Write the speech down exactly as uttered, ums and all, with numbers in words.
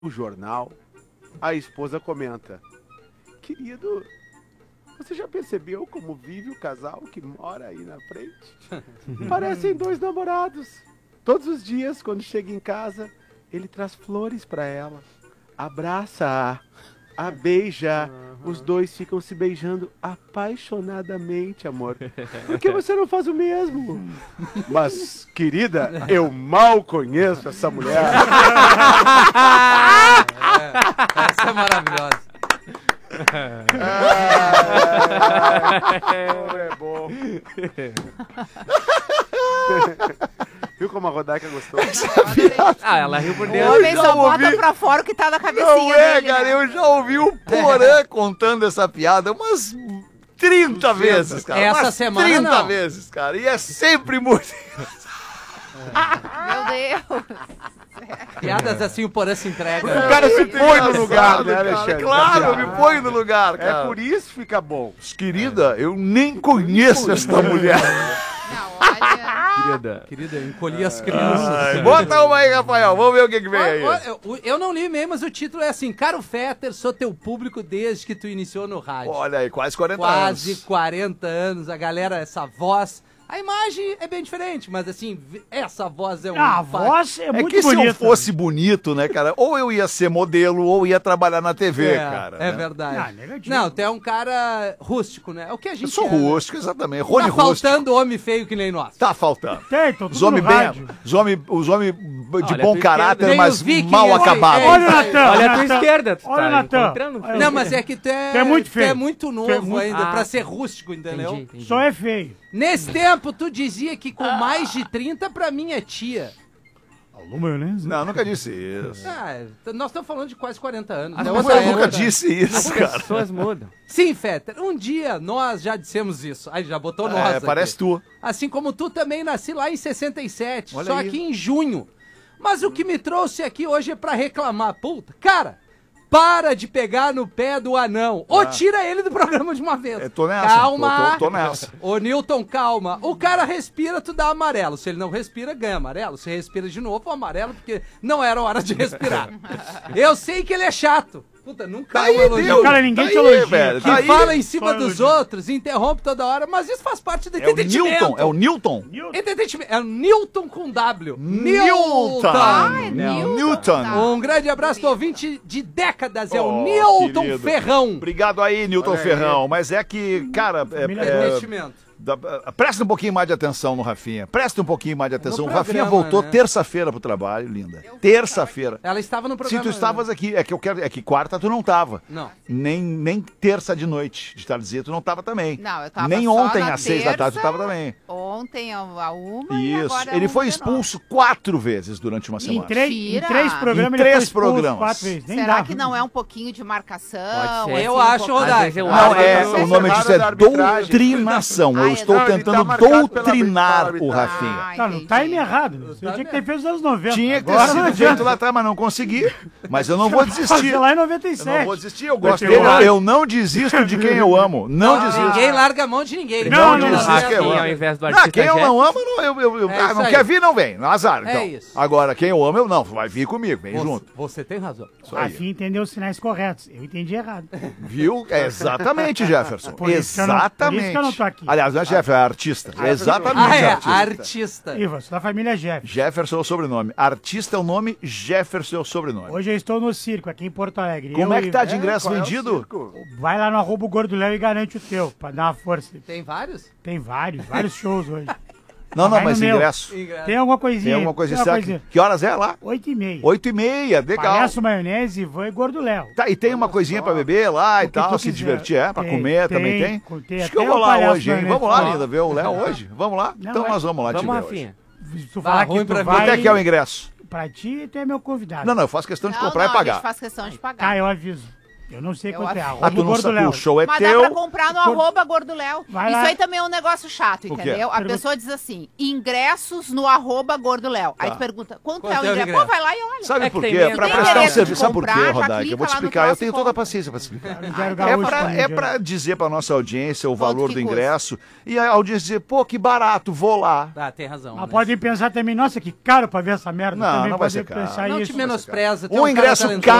o jornal, a esposa comenta: querido, você já percebeu como vive o casal que mora aí na frente? Parecem dois namorados. Todos os dias, quando chega em casa, ele traz flores pra ela, abraça-a, a beija. Uhum. Os dois ficam se beijando apaixonadamente, amor. Por que você não faz o mesmo? Mas, querida, eu mal conheço essa mulher. É, essa é maravilhosa. É bom. Viu como a Rodaica gostou? Ah, ela riu por O dentro. homem só bota pra fora o que tá na cabecinha Não é, dele, cara, né? eu já ouvi o Porã contando essa piada umas trinta vezes, cara. Essa umas semana, trinta não. vezes, cara. E é sempre muito... Meu Deus. Piadas assim, o Porã se entrega. O cara se põe no lugar, né, cara? Alexandre? Claro, eu me ponho no lugar, cara. É por isso que fica bom. Querida, eu nem conheço esta mulher. Não, olha... Querida. Querida, eu encolhi as crianças. Ai, bota uma aí, Rafael. Vamos ver o que, que vem aí. Olha, eu, eu não li mesmo, mas o título é assim: Caro Fetter, sou teu público desde que tu iniciou no rádio. Olha aí, quase quarenta Quase anos. quarenta anos, a galera, essa voz. A imagem é bem diferente, mas assim, essa voz é um. Ah, a impacto. voz é, É muito que se bonita. eu fosse bonito, né, cara, ou eu ia ser modelo, ou ia trabalhar na T V, É, cara. é né? verdade. Ah, negativo. Não, tu é um cara rústico, né? É o que a gente Eu sou é, né? rústico, exatamente. Rony Tá rústico. faltando homem feio que nem nós. Tá faltando. Tem, tô tudo Os homens no bem, rádio. os homens, os homens de Olha, bom tu caráter, esquerda. mas Nem os vikings, mal olha, acabados. é, Olha o isso aí. Natan. Olha a tua Natan. esquerda, tu Olha tá o Natan. encontrando? Olha o Não, mas é que tu é, Tu é muito tu feio. é muito Tu é novo muito- ainda Ah. pra ser rústico, entendeu? Entendi, entendi. Só é feio. Nesse tempo, tu dizia que com mais de trinta, pra mim é tia. Alô, maionese? Não, nunca disse isso. Ah, nós estamos falando de quase quarenta anos. Ah, né? mas Outra Eu nunca época. disse isso, As cara. pessoas mudam. Sim, Fetter, um dia nós já dissemos isso. Aí já botou nós É, aqui. parece tu. Assim como tu também nasci lá em sessenta e sete, Olha só aí. que em junho. Mas o que me trouxe aqui hoje é pra reclamar. Puta, cara, para de pegar no pé do anão. Ou tira ele do programa de uma vez. É, tô nessa. Calma. Tô, tô, tô nessa. Ô, Newton, calma. O cara respira, tu dá amarelo. Se ele não respira, ganha amarelo. Se respira de novo, amarelo, porque não era hora de respirar. Eu sei que ele é chato. Puta, nunca Tá aí, eu elogio. Deus. Cara, ninguém Tá te aí, elogia. velho. Que Tá aí. fala em cima Só dos elogio. outros, interrompe toda hora, mas isso faz parte do É o entretenimento. Newton, é o Newton. Entretenimento. É o Newton com W. Newton. Ah, é Não, Newton. Newton. Tá. Um grande abraço do ouvinte de décadas, é o Oh, Newton querido. Ferrão. Obrigado aí, Newton Olha aí. Ferrão. Mas é que, cara, é, Família é, Entretenimento. da- presta um pouquinho mais de atenção no Rafinha. Presta um pouquinho mais de atenção. O no Rafinha programa, voltou né? terça-feira pro trabalho, linda. Terça-feira. Ela estava no Se programa. tu estavas aqui, é que eu quero, é que quarta tu não tava. Não. Nem, nem terça de noite, de tardezinha, tu não tava também. Não, eu tava Nem só ontem, na às seis da tarde, tu terça, tava também. Ontem a a uma e Isso. agora Ele uma foi de novo. expulso quatro vezes durante uma Em, semana. três, em Mentira. três programas Em ele três foi expulso programas. quatro vezes. Nem Será dá. que não é um pouquinho de marcação? Pode ser. assim, Eu um acho, pouco- Rodaica. Às vezes eu Não, acho. é, Não, o nome errado disso é da arbitragem. doutrinação. Ah, Eu é, estou não, ele tentando tá marcado pela doutrinar arbitragem. o Rafinha. Ah, Tá no entendi. time errado. Você tinha que ter feito nos anos noventa. Tinha que ter Agora não sido adianta. feito lá atrás, mas não consegui. Mas eu não vou desistir. Fazer lá em noventa e Eu não sete. vou desistir, eu Vai gosto ter dele. hora. Eu não desisto de quem eu amo. Não desisto. Ninguém larga a mão de ninguém. Não, não, desisto não. de quem eu Rafinha, ao amo. invés do Não, artista quem eu Jeff. não amo, não, eu, eu, eu- É ah, isso não aí. quer vir, não vem. Azar, É então. isso. Agora, quem eu amo, eu não. Vai vir comigo, vem Você, junto. você tem razão. Isso aí. Rafinha entendeu os sinais corretos. Eu entendi errado. Viu? É exatamente, Jefferson. Por isso que eu não- Exatamente. por isso que eu não tô aqui. Aliás, não é Jefferson, é artista. É exatamente Ah, é, artista. artista. E você da família Jeff. Jefferson é o sobrenome. Artista é o nome, Jefferson é o sobrenome. Hoje eu estou no circo, aqui em Porto Alegre. Como Eu é que e- tá de ingresso Qual é o vendido? circo? Vai lá no arroba Gordo Léo e garante o teu, pra dar uma força. Tem vários? Tem vários, vários shows hoje. Não, não, Vai mas no meu. ingresso. Tem alguma coisinha Tem aí, alguma coisa tem certa? coisinha. Que horas é lá? Oito e meia. Oito e meia, legal. Palhaço, maionese, Ivan e Gordo Léo. Tá, e tem uma coisinha pra beber lá e O que tal, tu se quiser. divertir, é? Pra Tem, comer tem, também tem? com- tem Acho que até eu vou o lá palhaço hoje, hein? maionese. Vamos lá, Ó. linda, ver o Léo hoje? Vamos lá? Não, Então é- nós vamos lá te Vamos, ver hoje. Rafinha. Se tu falar ruim que tu pra mim. vai... Quanto é que é o ingresso? Pra ti, tu é meu convidado. Não, não, eu faço questão de Não, comprar não, e a pagar. gente faz questão de pagar. Tá, eu aviso. Eu não sei Eu quanto é. acho- Arroba Ah, tu não Gordo sabe, Léo. o show é Mas dá teu. pra comprar no arroba Gordo Léo. Vai Isso lá. aí também é um negócio chato, O quê? entendeu? A Pergunta- pessoa diz assim, ingressos no arroba Gordo Léo. Aí Tá. tu pergunta, quanto, Quanto é o é o ingresso? ingresso? Pô, vai lá e olha. Sabe É por que tem quê? menos. Pra Tem prestar um interesse serviço. de Sabe por quê, comprar, já Rodaica? clica Eu vou te lá no explicar. Eu troço e tenho toda a compra. paciência pra te explicar. Eu quero É gaúcho pra, pra é ninguém. pra dizer pra nossa audiência o Quanto valor que do custa? ingresso e a audiência dizer, pô, que barato, vou lá. Tá, tem razão. Mas né? podem pensar também, nossa, que caro pra ver essa merda. Não, também não vai podem ser caro. pensar Não isso. te menospreza. tem Um cara ingresso talentoso.